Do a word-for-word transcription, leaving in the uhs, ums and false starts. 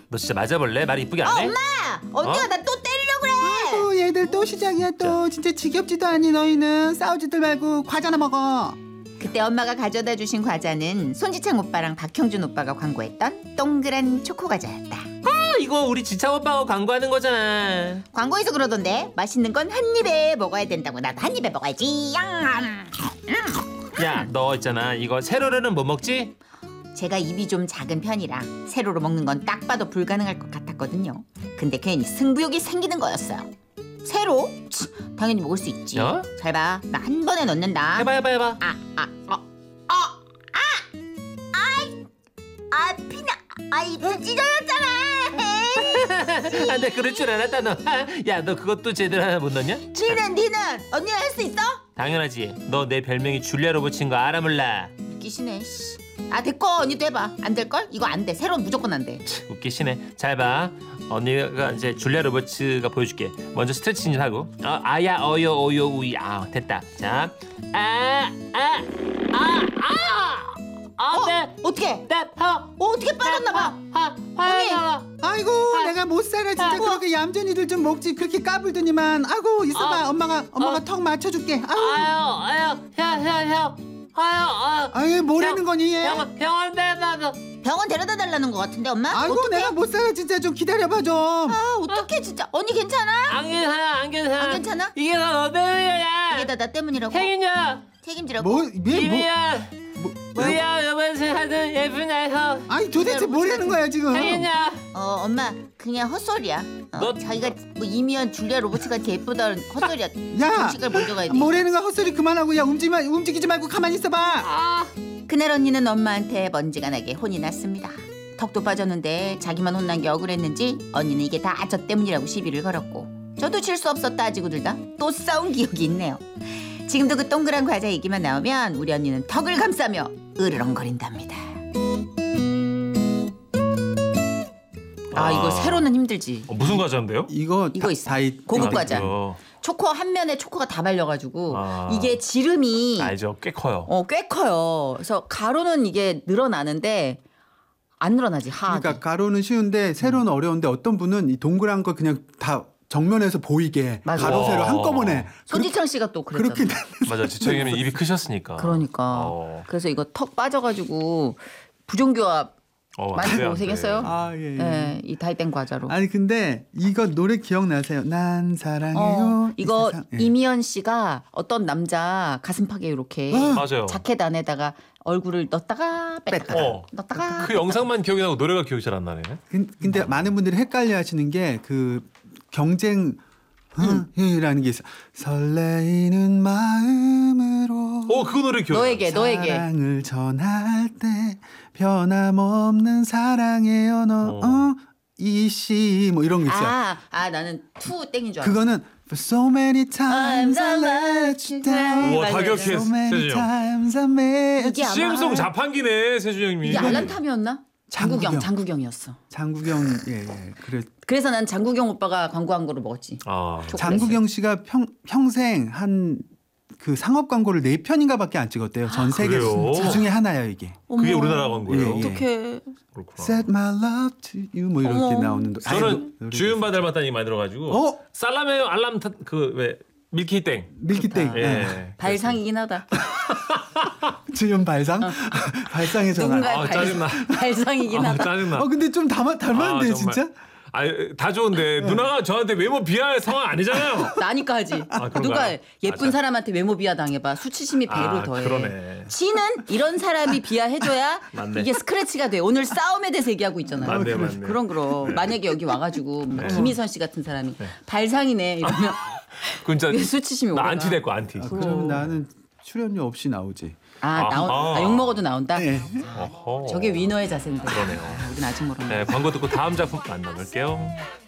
너 진짜 맞아볼래? 말 이쁘게 안 해? 엄마! 언니가 어? 나 또 때리려고 그래. 아이고 얘들 또 시작이야 또. 진짜 지겹지도 않니 너희는. 싸우지들 말고 과자나 먹어. 그때 엄마가 가져다 주신 과자는 손지창 오빠랑 박형준 오빠가 광고했던 동그란 초코 과자였다. 아, 이거 우리 지창 오빠가 광고하는 거잖아. 광고에서 그러던데 맛있는 건 한 입에 먹어야 된다고. 나도 한 입에 먹어야지. 양. 야, 너 있잖아. 이거 세로로는 못 먹지? 제가 입이 좀 작은 편이라 세로로 먹는 건 딱 봐도 불가능할 것 같았거든요. 근데 괜히 승부욕이 생기는 거였어요. 세로? 치, 당연히 먹을 수 있지. 어? 잘 봐. 나 한 번에 넣는다. 해봐 해봐 해봐. 아, 아, 어, 어, 아, 아이, 아, 피나, 아이, 입 찢어졌잖아. 아, 내 그럴 줄 알았다 너. 야, 너 그것도 제대로 하나 못 넣냐? 니는, 니는 언니가 할 수 있어? 당연하지. 너 내 별명이 줄리아 로봇인 거 알아 몰라? 웃기시네. 씨. 아, 됐고 언니도 해봐. 안 될 걸? 이거 안 돼. 세로는 무조건 안 돼. 웃기시네. 잘 봐. 언니가 이제 줄리아 로버츠가 보여줄게. 먼저 스트레칭 좀 하고. 어, 아야 어여 오요 우이. 아, 됐다. 자, 아, 아, 아, 아. 아, 네. 어떻게? 네, 하, 어, 어떻게 빠졌나 봐. 하, 언니. 하, 아이고 아, 내가 못 살아 진짜. 아, 그렇게 얌전히들 좀 먹지. 그렇게 까불더니만. 아이고 있어봐. 아, 엄마가 엄마가 아. 턱 맞춰줄게. 아유 아유, 아유, 형, 형, 형, 아유, 아유. 아유 뭐라는 형, 거니 얘. 병원, 병원 데려다. 병원 데려다 달라는 것 같은데 엄마? 아이고 어떡해? 내가 못 살아 진짜. 좀 기다려봐 좀. 아, 어떡해 진짜. 언니 괜찮아? 안 괜찮아, 안 괜찮아. 안 괜찮아? 이게 다 너 때문이야. 이게 다 나 때문이라고? 책임져. 책임지라고? 뭐, 얘 뭐, 이미야. 뭐, 우리야 이번에 하는 예쁜 날형. 아니 도대체 뭐라는 거야 지금? 책임져. 어, 엄마 그냥 헛소리야. 어, 너- 자기가 뭐 이미연 줄리아 로버츠 같이 예쁘다 헛소리야. 야, 정식을 먼저 가야 돼. 뭐라는 거야. 헛소리 그만하고. 야 움직이지, 마, 움직이지 말고 가만히 있어봐. 아. 그날 언니는 엄마한테 먼지가 나게 혼이 났습니다. 턱도 빠졌는데 자기만 혼난 게 억울했는지 언니는 이게 다 저 때문이라고 시비를 걸었고, 저도 질 수 없었다 하지고 들다 또 싸운 기억이 있네요. 지금도 그 동그란 과자 얘기만 나오면 우리 언니는 턱을 감싸며 으르렁거린답니다. 아, 이거 세로는 힘들지. 어, 무슨 과자인데요? 이거 이거 다- 있어. 다이 고급 아, 과자. 이거. 초코 한 면에 초코가 다 발려가지고 아. 이게 지름이 알죠, 꽤 커요. 어, 꽤 커요. 그래서 가로는 이게 늘어나는데 안 늘어나지. 하. 그러니까 가로는 쉬운데 세로는 어려운데 어떤 분은 이 동그란 거 그냥 다 정면에서 보이게 맞아. 가로 세로 와. 한꺼번에 손지창 씨가 또 그랬잖아. 그렇게 맞아, 지청이는 입이 크셨으니까. 그러니까. 어. 그래서 이거 턱 빠져가지고 부종교합 어, 많이 안 돼, 안 고생했어요. 돼. 아 예. 예. 예, 이 다이땡 과자로. 아니 근데 이거 노래 기억나세요? 난 사랑해요. 어, 이 이거 세상. 예. 이미연 씨가 어떤 남자 가슴팍에 이렇게 어. 맞아요. 자켓 안에다가 얼굴을 넣었다가 뺐다가 어. 넣었다가 그 영상만 기억이 나고 노래가 기억이 잘 안 나네. 근- 근데 많은 분들이 헷갈려하시는 게 그 경쟁 음. 이라는 게 있어. 설레이는 마음으로 어, 그 노래 기억. 너에게 너에게 사랑을 전할 때 변함없는 사랑의 언어 어. 어. 이씨 뭐 이런 거 있어요. 아, 아 나는 투 땡인 줄 알았어. 그거는 For so many times I let you down. 우와, 다 기억해, So many 세준이 형. times I made 이게 아마 씨엠송 자판기네, 세준이 형님이. 이게 알란탐이었나? 장국영, 장국영. 장국영이었어. 장국영 예, 예. 그래 그래서 난 장국영 오빠가 광고한 거를 먹었지. 아, 초콜릿을. 장국영 씨가 평, 평생 한 그 상업 광고를 네 편인가밖에 안 찍었대요. 전 세계 그래요? 그 중에 하나예요 이게. 그게 어머. 우리나라 간 거예요. 예, 예. 어떡해. 그렇구나. Set my love to you 뭐 이렇게 어머. 나오는 노. 아니, 저는 노- 주윤 받을 맞다니 많이 들어가지고. 어? 살라메 알람 그 왜 밀키땡. 밀키땡. 좋다. 예. 예. 발상이긴 하다. 주연 발상? 발상의 전화. 누군가의 아, 발, 짜증나. 발상이긴 아, 하다. 짜증나. 어 근데 좀 닮아, 닮았는데 아, 진짜? 정말. 아, 다 좋은데 누나가 저한테 외모 비하할 상황 아니잖아요. 나니까 하지. 그런가요? 누가 예쁜 맞아. 사람한테 외모 비하 당해봐. 수치심이 배로 아, 더해. 그러네. 지는 이런 사람이 비하해줘야 맞네. 이게 스크래치가 돼. 오늘 싸움에 대해서 얘기하고 있잖아요. 맞네, 그래. 맞네. 그럼 그럼. 만약에 여기 와가지고 뭐 네. 김희선 씨 같은 사람이 발상이네 이러면 그 진짜 수치심이 나 오르나. 안티 될 거 안티. 그러면 나는 출연료 없이 나오지. 아, 아, 나온, 아. 아, 욕 먹어도 나온다? 네. 어허. 저게 위너의 자세인데. 그러네요. 아, 우린 아직 모르네. 네, 광고 듣고 다음 작품 만나볼게요.